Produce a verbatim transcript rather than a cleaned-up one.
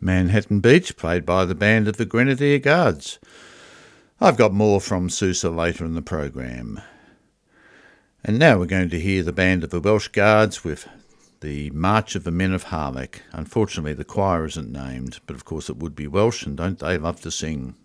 Manhattan Beach, played by the band of the Grenadier Guards. I've got more from Sousa later in the program. And now we're going to hear the band of the Welsh Guards with the March of the Men of Harlech. Unfortunately, the choir isn't named, but of course it would be Welsh, and don't they love to sing?